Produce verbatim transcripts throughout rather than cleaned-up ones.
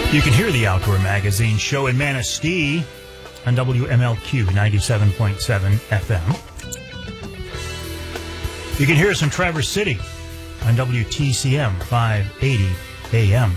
You can hear the Outdoor Magazine show in Manistee on W M L Q ninety-seven point seven F M. You can hear us in Traverse City on W T C M five eighty A M.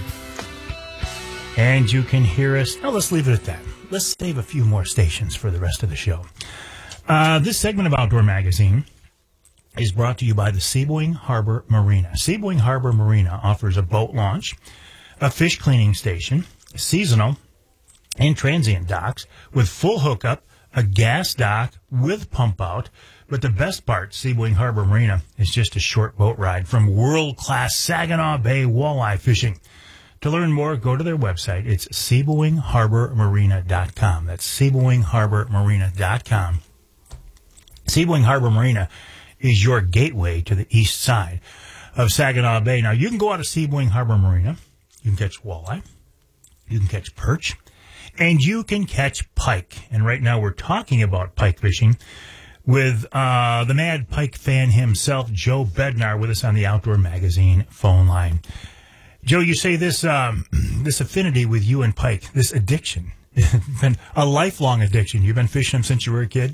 And you can hear us... Oh, let's leave it at that. Let's save a few more stations for the rest of the show. Uh, this segment of Outdoor Magazine is brought to you by the Sebring Harbor Marina. Sebring Harbor Marina offers a boat launch, a fish cleaning station, seasonal and transient docks with full hookup, a gas dock with pump out. But the best part, Sebring Harbor Marina, is just a short boat ride from world-class Saginaw Bay walleye fishing. To learn more, go to their website. It's sebring harbor marina dot com. That's sebring harbor marina dot com. Sebring Harbor Marina is your gateway to the east side of Saginaw Bay. Now, you can go out of Sebring Harbor Marina. You can catch walleye. You can catch perch. And you can catch pike. And right now we're talking about pike fishing with uh, the mad pike fan himself, Joe Bednar, with us on the Outdoor Magazine phone line. Joe, you say this um, this affinity with you and pike, this addiction, been a lifelong addiction. You've been fishing them since you were a kid?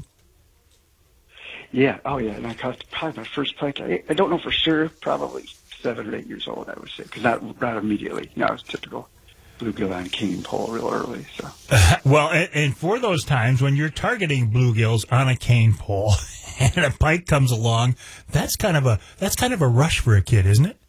Yeah, oh yeah, and I caught probably my first pike. I, I don't know for sure, probably seven or eight years old, I would say, because not, not immediately. You know, I was typical bluegill on cane pole real early. So, uh, well, and, and for those times when you're targeting bluegills on a cane pole and a pike comes along, that's kind of a that's kind of a rush for a kid, isn't it?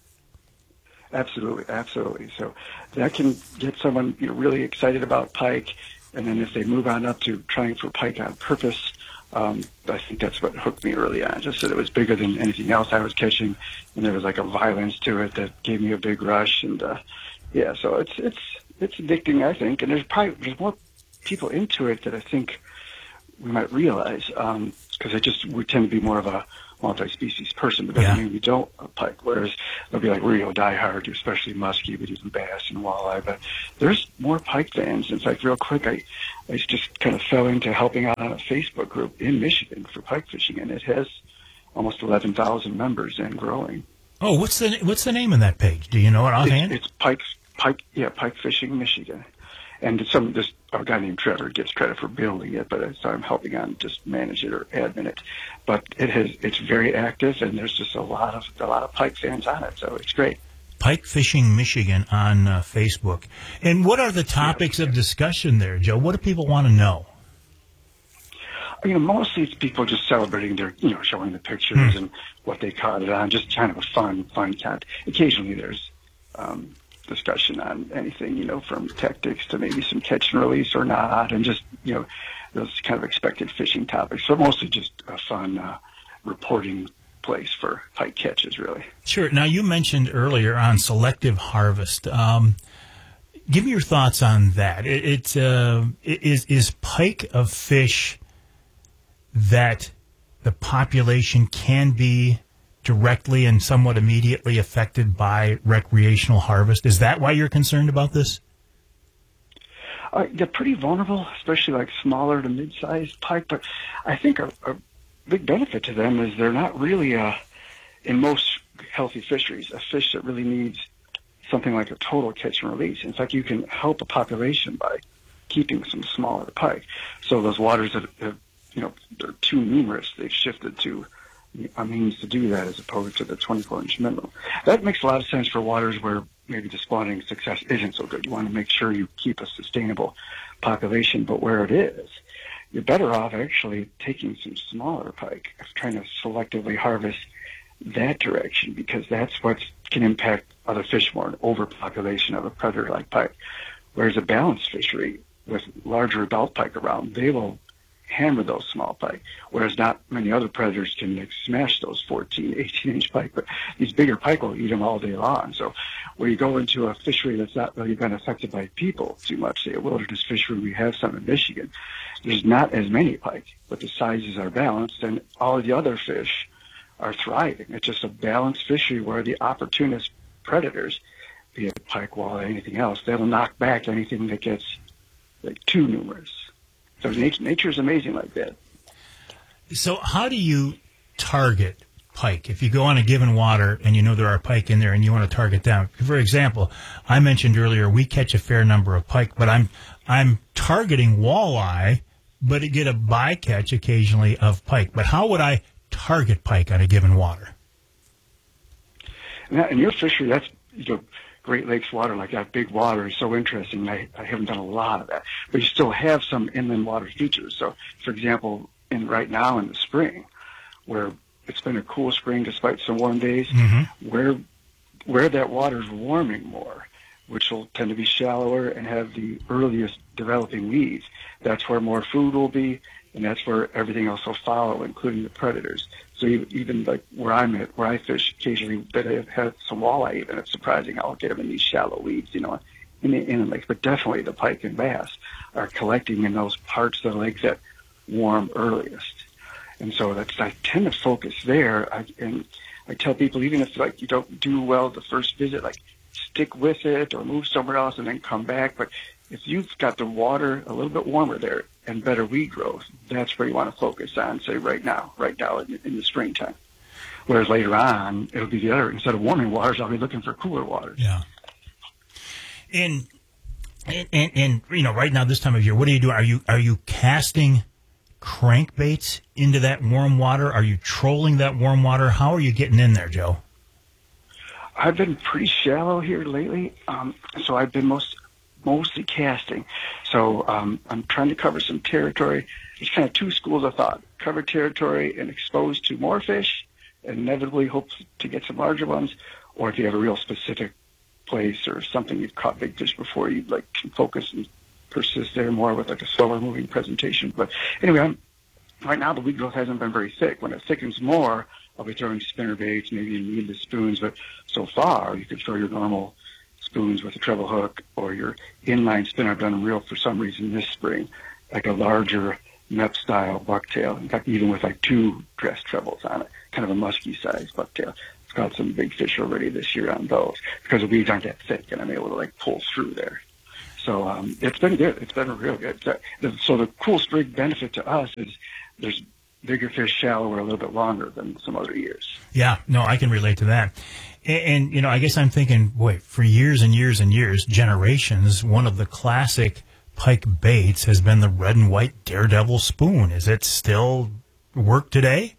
Absolutely, absolutely. So that can get someone, you know, really excited about pike, and then if they move on up to trying for pike on purpose, um, I think that's what hooked me early on. Just that it was bigger than anything else I was catching, and there was like a violence to it that gave me a big rush. And uh, yeah, so it's it's it's addicting, I think. And there's probably there's more people into it that I think we might realize, because um, I just we tend to be more of a multi-species person, but doesn't yeah. mean we don't uh, pike. Whereas they'll be like real diehard, especially muskie, we do some bass and walleye. But there's more pike fans. In fact, real quick, I, I just kind of fell into helping out on a Facebook group in Michigan for pike fishing, and it has almost eleven thousand members and growing. Oh, what's the what's the name of that page? Do you know it offhand? It's, it's pike, pike, yeah, Pike Fishing Michigan. And some this a guy named Trevor gets credit for building it, but so I'm helping on just manage it or admin it. But it has it's very active, and there's just a lot of a lot of pike fans on it, so it's great. Pike Fishing Michigan on uh, Facebook. And what are the topics yeah. of discussion there, Joe? What do people want to know? You know, mostly it's people just celebrating their, you know, showing the pictures hmm. and what they caught it on, just kind of a fun, fun cat. Occasionally there's um, discussion on anything, you know, from tactics to maybe some catch and release or not, and just, you know, those kind of expected fishing topics. So mostly just a fun uh, reporting place for pike catches, really. Sure. Now, you mentioned earlier on selective harvest. Um, give me your thoughts on that. It, it, uh, is, is pike a fish that the population can be directly and somewhat immediately affected by recreational harvest? Is that why you're concerned about this? Uh, they're pretty vulnerable, especially like smaller to mid-sized pike, but I think a, a big benefit to them is they're not really, uh, in most healthy fisheries, a fish that really needs something like a total catch and release. In fact, you can help a population by keeping some smaller pike. So those waters that have, you know, they're too numerous, they've shifted to a means to do that as opposed to the twenty-four inch minimum. That makes a lot of sense for waters where maybe the spawning success isn't so good. You want to make sure you keep a sustainable population, but where it is, you're better off actually taking some smaller pike, trying to selectively harvest that direction, because that's what can impact other fish more, an overpopulation of a predator like pike. Whereas a balanced fishery with larger adult pike around, they will hammer those small pike, whereas not many other predators can like, smash those fourteen, eighteen inch pike, but these bigger pike will eat them all day long. So where you go into a fishery that's not really been affected by people too much, say a wilderness fishery, we have some in Michigan, there's not as many pike, but the sizes are balanced, and all of the other fish are thriving. It's just a balanced fishery where the opportunist predators, be it pike, walleye, anything else, that'll knock back anything that gets like too numerous. So nature, nature is amazing like that. So how do you target pike. If you go on a given water and you know there are pike in there and you want to target them, for example, I mentioned earlier we catch a fair number of pike, but I'm I'm targeting walleye, but I get a bycatch occasionally of pike. But how would I target pike on a given water? And, that, and your fishery, that's you know, Great Lakes water, like that big water, is so interesting. I, I haven't done a lot of that, but you still have some inland water features. So, for example, in right now in the spring, where it's been a cool spring despite some warm days, mm-hmm. where where that water is warming more, which will tend to be shallower and have the earliest developing weeds, that's where more food will be, and that's where everything else will follow, including the predators. So even like where I'm at, where I fish occasionally, that I have had some walleye even, it's surprising I'll get them in these shallow weeds, you know, in the inland lakes. But definitely the pike and bass are collecting in those parts of the lake that warm earliest. And so that's, I tend to focus there. I, and I tell people, even if like you don't do well the first visit, like stick with it or move somewhere else and then come back. But if you've got the water a little bit warmer there and better weed growth, that's where you want to focus on, say, right now, right now in, in the springtime. Whereas later on, it'll be the other. Instead of warming waters, I'll be looking for cooler waters. Yeah. And, and, and, and you know, right now, this time of year, what are you doing? Are you, are you casting crankbaits into that warm water? Are you trolling that warm water? How are you getting in there, Joe? I've been pretty shallow here lately, um, so I've been most mostly casting. So um, I'm trying to cover some territory. There's kind of two schools of thought: cover territory and expose to more fish, and inevitably hope to get some larger ones. Or if you have a real specific place or something you've caught big fish before, you like can focus and persist there more with like a slower moving presentation. But anyway, I'm, right now the weed growth hasn't been very thick. When it thickens more, I'll be throwing spinner baits, maybe in weedless spoons. But so far, you could throw your normal spoons with a treble hook or your inline spinner. I've done them real for some reason this spring, like a larger Mep style bucktail. In fact, even with like two dress trebles on it, kind of a musky sized bucktail. It's caught some big fish already this year on those because the weeds aren't that thick and I'm able to like pull through there. So um, it's been good. It's been real good. So the cool spring benefit to us is there's bigger fish shallower a little bit longer than some other years. Yeah, no, I can relate to that. And, and, you know, I guess I'm thinking, boy, for years and years and years, generations, one of the classic pike baits has been the red and white Daredevil spoon. Is it still work today?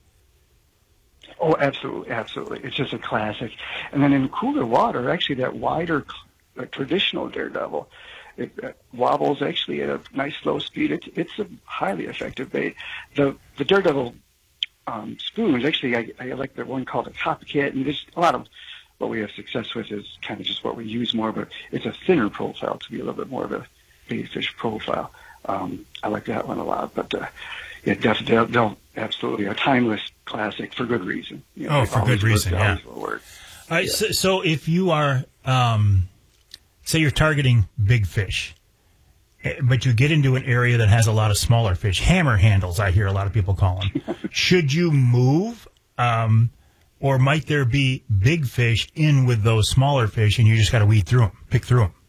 Oh, absolutely, absolutely. It's just a classic. And then in cooler water, actually that wider uh, traditional Daredevil, it uh, wobbles actually at a nice slow speed. It, it's a highly effective bait. The the Daredevil um, spoons, actually, I, I like the one called a Copycat, and there's a lot of what we have success with is kind of just what we use more, but it's a thinner profile to be a little bit more of a bait fish profile. Um, I like that one a lot, but uh, yeah, definitely, they'll, they'll absolutely a timeless classic for good reason. You know, oh, for good reason, yeah. All right, yeah. So, so if you are, um, say you're targeting big fish, but you get into an area that has a lot of smaller fish, hammer handles, I hear a lot of people call them. Should you move, um, or might there be big fish in with those smaller fish and you just got to weed through them, pick through them?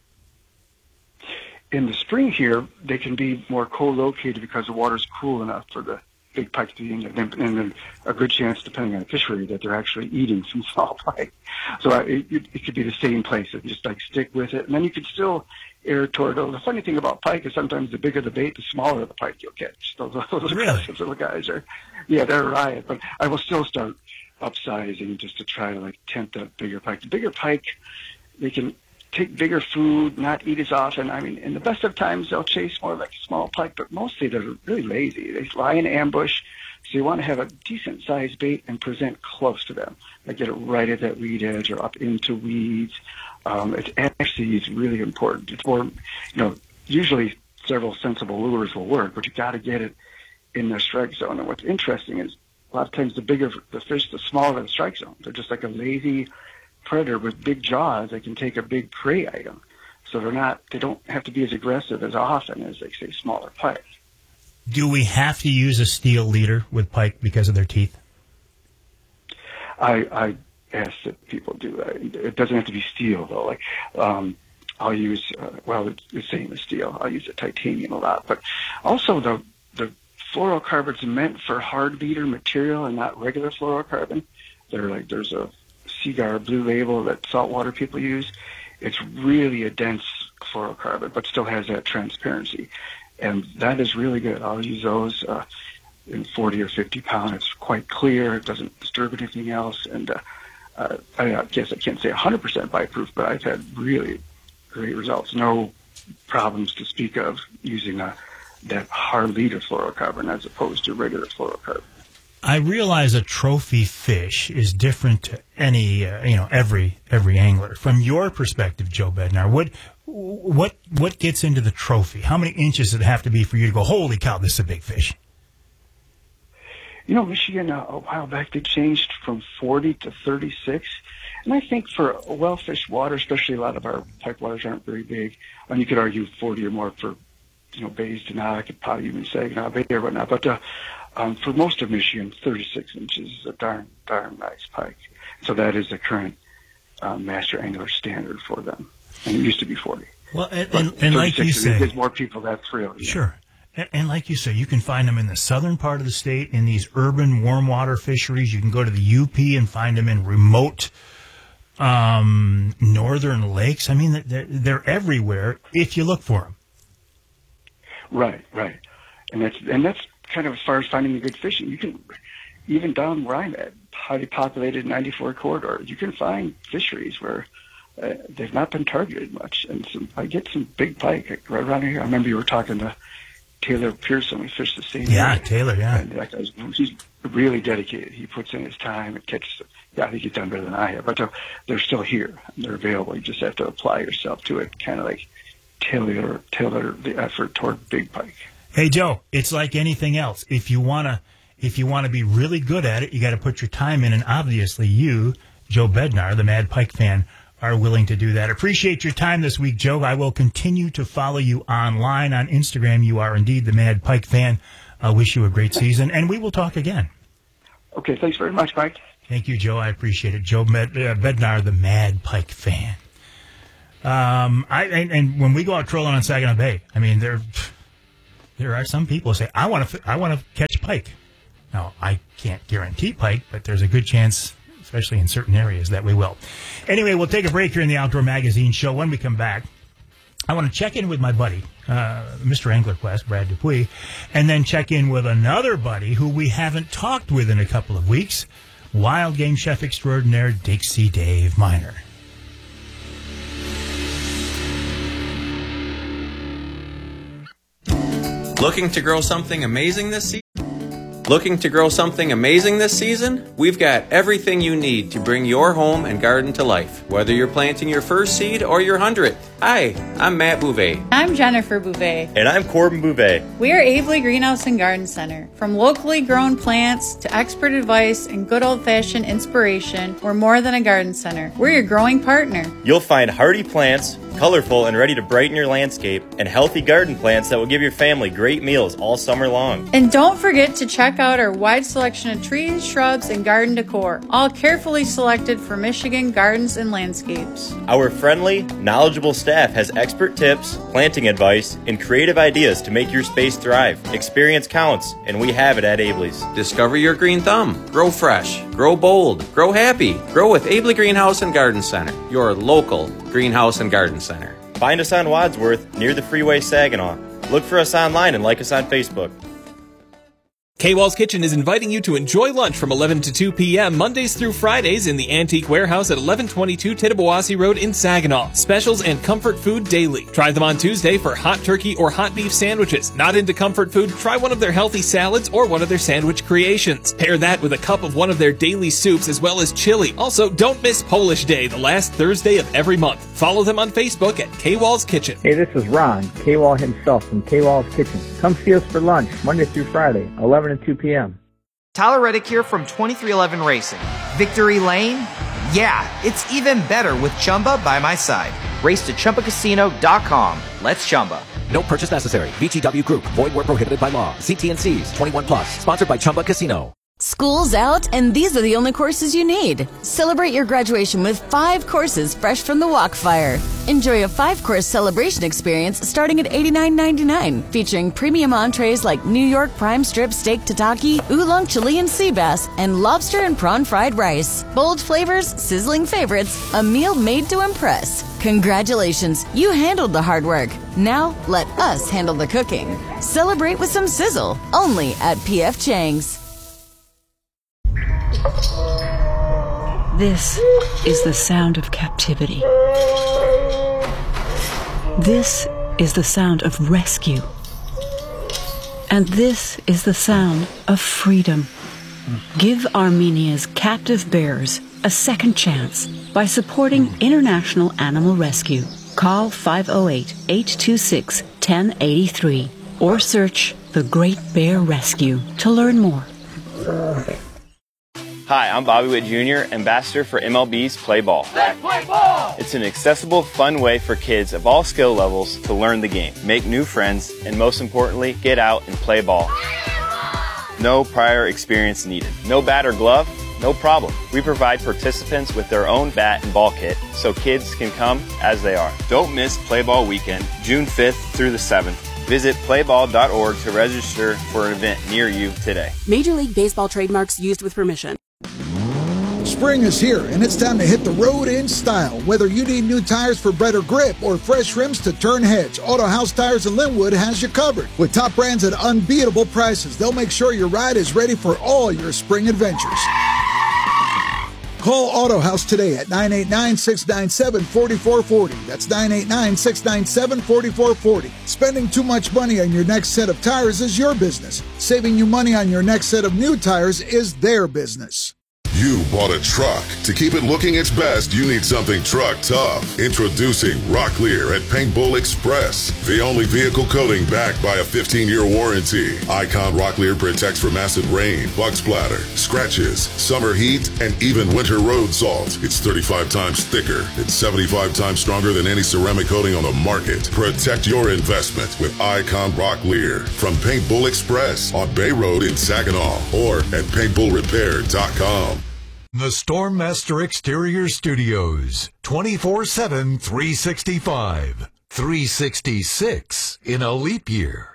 In the spring here, they can be more co-located because the water's cool enough for the big pike to be in there. And then a good chance, depending on the fishery, that they're actually eating some small pike. So uh, it, it could be the same place. If you just like stick with it. And then you could still air toward those. The funny thing about pike is sometimes the bigger the bait, the smaller the pike you'll catch. Those, those really? aggressive little guys are, yeah, they're a riot. But I will still start upsizing just to try to like tempt that bigger pike. The bigger pike, they can take bigger food, not eat as often. I mean, in the best of times, they'll chase more like a small pike, but mostly they're really lazy. They lie in ambush, so you want to have a decent-sized bait and present close to them. Like get it right at that weed edge or up into weeds. Um, it's actually it's really important. It's more, you know, usually several sensible lures will work, but you got to get it in their strike zone. And what's interesting is a lot of times the bigger the fish, the smaller the strike zone. They're just like a lazy predator with big jaws. They can take a big prey item, so they're not. They don't have to be as aggressive as often as, like, say, smaller pike. Do we have to use a steel leader with pike because of their teeth? I, I ask that people do that. It doesn't have to be steel though. Like um, I'll use uh, well, it's the same as steel. I'll use a titanium a lot, but also the the fluorocarbon's meant for hard leader material and not regular fluorocarbon. They're like, there's a Seaguar Blue Label that saltwater people use. It's really a dense fluorocarbon, but still has that transparency. And that is really good. I'll use those uh, in forty or fifty pound. It's quite clear. It doesn't disturb anything else. And uh, uh, I guess I can't say one hundred percent bite-proof, but I've had really great results. No problems to speak of using a, that hard leader fluorocarbon as opposed to regular fluorocarbon. I realize a trophy fish is different to any, uh, you know, every every angler. From your perspective, Joe Bednar, what what what gets into the trophy? How many inches does it have to be for you to go, holy cow, this is a big fish? You know, Michigan, uh, a while back, they changed from forty to thirty-six. And I think for a well-fished water, especially a lot of our pipe waters aren't very big, and you could argue forty or more for, you know, Bays, Denali, could probably even Saginaw Bay or whatnot. But uh, um, for most of Michigan, thirty-six inches is a darn, darn nice pike. So that is the current um, master angler standard for them. And it used to be forty. Well, and, and, and like you say, it gives more people that thrill. Yeah. Sure. And, and like you say, you can find them in the southern part of the state in these urban warm water fisheries. You can go to the U P and find them in remote um, northern lakes. I mean, they're, they're everywhere if you look for them. Right, right. And that's and that's kind of as far as finding the good fishing. You can, even down where I'm at, highly populated ninety-four corridor, you can find fisheries where uh, they've not been targeted much. And some, I get some big pike right around here. I remember you were talking to Taylor Pearson. We fished the same Yeah, area. Taylor, yeah. And that guy's, he's really dedicated. He puts in his time and catches them. Yeah, I think he's done better than I have. But they're, they're still here. They're available. You just have to apply yourself to it, kind of like tailor tailor the effort toward big pike. Hey, Joe, it's like anything else. If you want to if you want to be really good at it, you got to put your time in. And obviously you, Joe Bednar, the Mad Pike fan, are willing to do that. Appreciate your time this week, Joe. I will continue to follow you online on Instagram. You are indeed the Mad Pike fan. I wish you a great season, and we will talk again. Okay, thanks very much, Mike. Thank you, Joe. I appreciate it. Joe Med- uh, Bednar, the Mad Pike fan. Um, I and, and when we go out trolling on Saginaw Bay, I mean, there there are some people who say, I want to I want to catch pike. Now, I can't guarantee pike, but there's a good chance, especially in certain areas, that we will. Anyway, we'll take a break here in the Outdoor Magazine show. When we come back, I want to check in with my buddy, uh, Mister AnglerQuest, Brad Dupuis, and then check in with another buddy who we haven't talked with in a couple of weeks, wild game chef extraordinaire Dixie Dave Miner. Looking to grow something amazing this season? Looking to grow something amazing this season? We've got everything you need to bring your home and garden to life, whether you're planting your first seed or your hundredth. Hi, I'm Matt Bouvet. I'm Jennifer Bouvet. And I'm Corbin Bouvet. We are Aveley Greenhouse and Garden Center. From locally grown plants to expert advice and good old-fashioned inspiration, we're more than a garden center. We're your growing partner. You'll find hardy plants, colorful and ready to brighten your landscape, and healthy garden plants that will give your family great meals all summer long. And don't forget to check out our wide selection of trees, shrubs, and garden decor, all carefully selected for Michigan gardens and landscapes. Our friendly, knowledgeable staff has expert tips, planting advice, and creative ideas to make your space thrive. Experience counts, and we have it at Aveley's. Discover your green thumb. Grow fresh. Grow bold. Grow happy. Grow with Aveley Greenhouse and Garden Center, your local greenhouse and garden center. Find us on Wadsworth, near the Freeway Saginaw. Look for us online and like us on Facebook. K-Wall's Kitchen is inviting you to enjoy lunch from eleven to two p.m. Mondays through Fridays in the Antique Warehouse at eleven twenty-two Tittabawassee Road in Saginaw. Specials and comfort food daily. Try them on Tuesday for hot turkey or hot beef sandwiches. Not into comfort food? Try one of their healthy salads or one of their sandwich creations. Pair that with a cup of one of their daily soups as well as chili. Also, don't miss Polish Day, the last Thursday of every month. Follow them on Facebook at K-Wall's Kitchen. Hey, this is Ron, K-Wall himself from K-Wall's Kitchen. Come see us for lunch Monday through Friday, eleven to two p.m. Tyler Reddick here from twenty-three eleven Racing. Victory Lane? Yeah, it's even better with Chumba by my side. Race to Chumba Casino dot com. Let's Chumba. No purchase necessary. V G W Group. Void where prohibited by law. See T and C's. twenty-one plus. Sponsored by Chumba Casino. School's out, and these are the only courses you need. Celebrate your graduation with five courses fresh from the Walkfire. Enjoy a five-course celebration experience starting at eighty-nine ninety-nine, featuring premium entrees like New York prime strip steak tataki, oolong Chilean sea bass, and lobster and prawn fried rice. Bold flavors, sizzling favorites, a meal made to impress. Congratulations, you handled the hard work. Now, let us handle the cooking. Celebrate with some sizzle, only at P F Chang's. This is the sound of captivity. This is the sound of rescue. And this is the sound of freedom. Give Armenia's captive bears a second chance by supporting International Animal Rescue. Call five oh eight, eight two six, one oh eight three or search The Great Bear Rescue to learn more. Hi, I'm Bobby Witt Junior, ambassador for M L B's Play Ball. Let's play ball! It's an accessible, fun way for kids of all skill levels to learn the game, make new friends, and most importantly, get out and play ball. No prior experience needed. No bat or glove? No problem. We provide participants with their own bat and ball kit so kids can come as they are. Don't miss Play Ball Weekend, June fifth through the seventh. Visit play ball dot org to register for an event near you today. Major League Baseball trademarks used with permission. Spring is here, and it's time to hit the road in style. Whether you need new tires for better grip or fresh rims to turn heads, Auto House Tires in Linwood has you covered. With top brands at unbeatable prices, they'll make sure your ride is ready for all your spring adventures. Call Auto House today at nine eight nine, six nine seven, four four four zero. That's nine eight nine, six nine seven, four four four zero. Spending too much money on your next set of tires is your business. Saving you money on your next set of new tires is their business. You bought a truck. To keep it looking its best, you need something truck tough. Introducing Rocklear at Paint Bull Express, the only vehicle coating backed by a fifteen-year warranty. Icon Rocklear protects from acid rain, bug splatter, scratches, summer heat, and even winter road salt. It's thirty-five times thicker and seventy-five times stronger than any ceramic coating on the market. Protect your investment with Icon Rocklear from Paint Bull Express on Bay Road in Saginaw or at paint bull repair dot com. The Stormmaster Exterior Studios, twenty-four seven, three sixty-five, three sixty-six in a leap year.